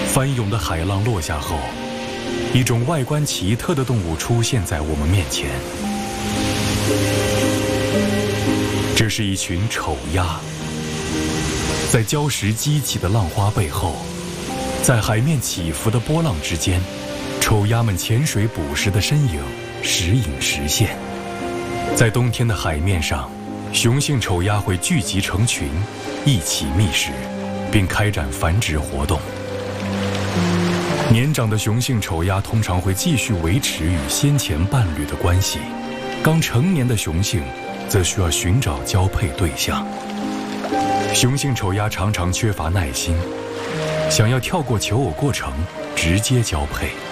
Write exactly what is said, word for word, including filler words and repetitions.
翻涌的海浪落下后，一种外观奇特的动物出现在我们面前。这是一群丑鸭，在礁石激起的浪花背后，在海面起伏的波浪之间，丑鸭们潜水捕食的身影时隐时现。在冬天的海面上，雄性丑鸭会聚集成群，一起觅食，并开展繁殖活动。年长的雄性丑鸭通常会继续维持与先前伴侣的关系，刚成年的雄性则需要寻找交配对象。雄性丑鸭常常缺乏耐心，想要跳过求偶过程，直接交配。